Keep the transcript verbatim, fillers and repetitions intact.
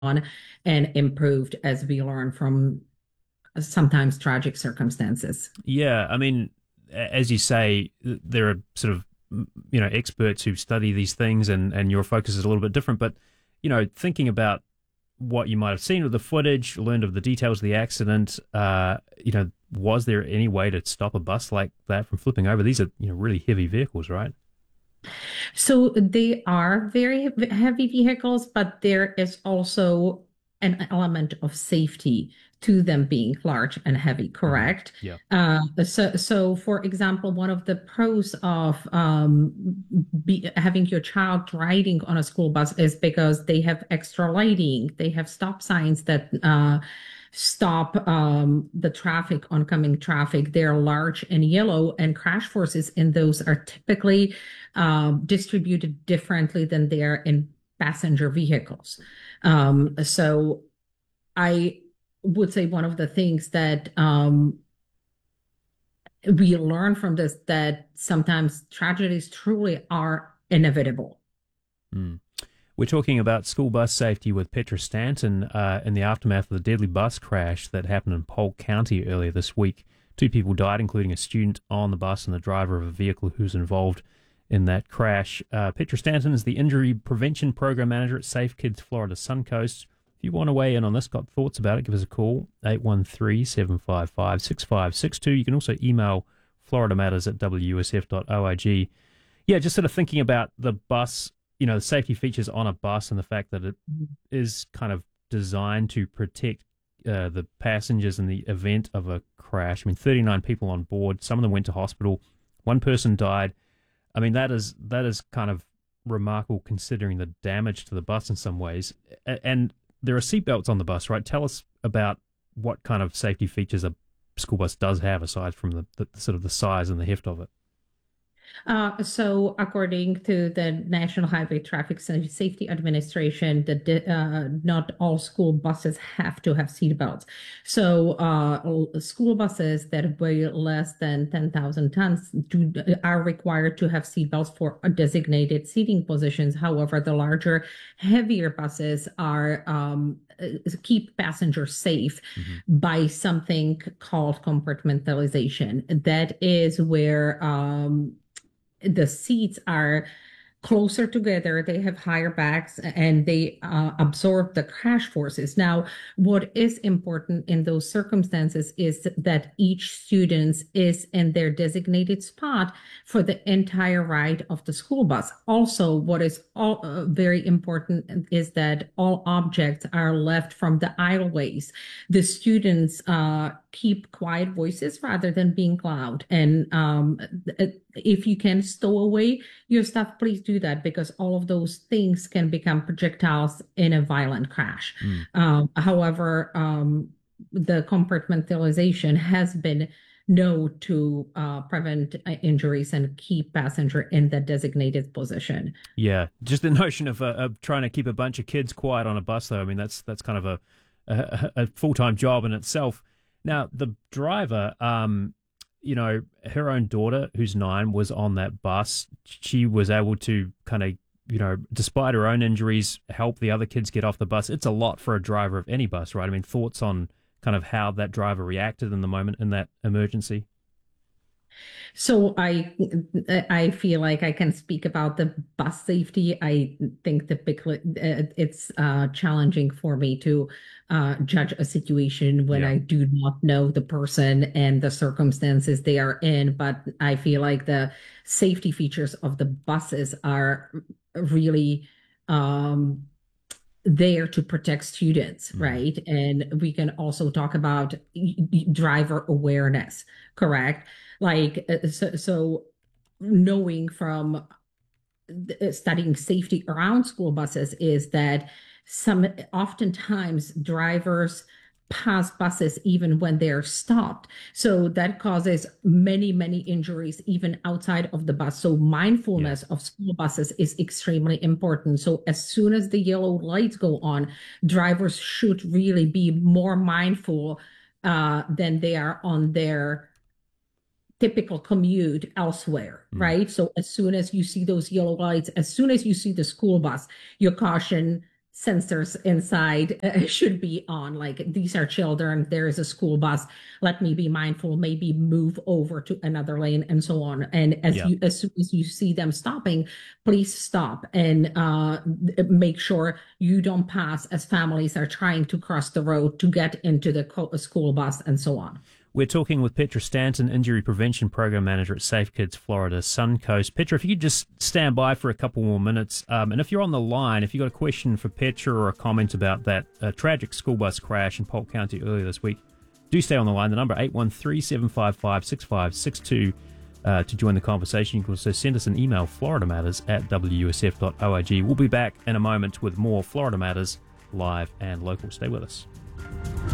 and improved as we learn from sometimes tragic circumstances. Yeah, I mean, as you say, there are sort of you know experts who study these things, and and your focus is a little bit different. But you know, thinking about what you might have seen of the footage, learned of the details of the accident, uh, you know, was there any way to stop a bus like that from flipping over? These are you know really heavy vehicles, right? So they are very heavy vehicles, but there is also an element of safety to them being large and heavy, Hmm. correct? Yeah. Uh, so, so for example, one of the pros of um, be, having your child riding on a school bus is because they have extra lighting, they have stop signs that uh, stop um, the traffic, oncoming traffic. They're large and yellow, and crash forces in those are typically um, distributed differently than they are in passenger vehicles. Um, so I would say one of the things that um, we learn from this that sometimes tragedies truly are inevitable. Mm. We're talking about school bus safety with Petra Stanton uh, in the aftermath of the deadly bus crash that happened in Polk County earlier this week. Two people died, including a student on the bus and the driver of a vehicle who was involved in that crash. Uh, Petra Stanton is the Injury Prevention Program Manager at Safe Kids Florida Suncoast. If you want to weigh in on this, got thoughts about it, give us a call, eight one three, seven five five, six five six two. You can also email florida matters at w s f dot org. Yeah, just sort of thinking about the bus, you know, the safety features on a bus and the fact that it is kind of designed to protect uh, the passengers in the event of a crash. I mean, thirty-nine people on board. Some of them went to hospital. One person died. I mean, that is that is kind of remarkable considering the damage to the bus in some ways. A- And there are seatbelts on the bus, right? Tell us about what kind of safety features a school bus does have aside from the, the sort of the size and the heft of it. Uh, so, according to the National Highway Traffic Safety Administration, the, uh, not all school buses have to have seatbelts. So, uh, school buses that weigh less than ten thousand tons do, are required to have seatbelts for designated seating positions. However, the larger, heavier buses are um, keep passengers safe Hmm. by something called compartmentalization. That is where um, the seats are closer together, they have higher backs, and they uh, absorb the crash forces. Now, what is important in those circumstances is that each student is in their designated spot for the entire ride of the school bus. Also, what is all, uh, very important is that all objects are left from the aisleways. The students uh, keep quiet voices rather than being loud. And um, if you can stow away your stuff, please do that because all of those things can become projectiles in a violent crash. Mm. Um, however, um, the compartmentalization has been known to uh, prevent uh, injuries and keep passenger in the designated position. Yeah, just the notion of, uh, of trying to keep a bunch of kids quiet on a bus, though. I mean, that's that's kind of a a, a full time job in itself. Now, the driver, um, you know, her own daughter, who's nine, was on that bus. She was able to kind of, you know, despite her own injuries, help the other kids get off the bus. It's a lot for a driver of any bus, right? I mean, thoughts on kind of how that driver reacted in the moment in that emergency? So I I feel like I can speak about the bus safety. I think typically uh, it's uh, challenging for me to uh, judge a situation when Yeah. I do not know the person and the circumstances they are in. But I feel like the safety features of the buses are really um, there to protect students, Mm. right? And we can also talk about driver awareness, correct? Like, uh, so, so knowing from uh, studying safety around school buses is that some oftentimes drivers pass buses even when they're stopped. So that causes many, many injuries even outside of the bus. So Yeah. mindfulness of school buses is extremely important. So as soon as the yellow lights go on, drivers should really be more mindful uh, than they are on their typical commute elsewhere, Mm. right? So as soon as you see those yellow lights, as soon as you see the school bus, your caution sensors inside uh, should be on. Like, these are children, there is a school bus, let me be mindful, maybe move over to another lane, and so on. And as Yeah. you as soon as you see them stopping, please stop and uh, make sure you don't pass as families are trying to cross the road to get into the co- school bus, and so on. We're talking with Petra Stanton, Injury Prevention Program Manager at Safe Kids Florida Suncoast. Petra, if you could just stand by for a couple more minutes, um, and if you're on the line, if you've got a question for Petra or a comment about that uh, tragic school bus crash in Polk County earlier this week, do stay on the line. The number eight one three, seven five five, six five six two uh, to join the conversation. You can also send us an email, florida matters at w s f dot org. We'll be back in a moment with more Florida Matters, live and local. Stay with us.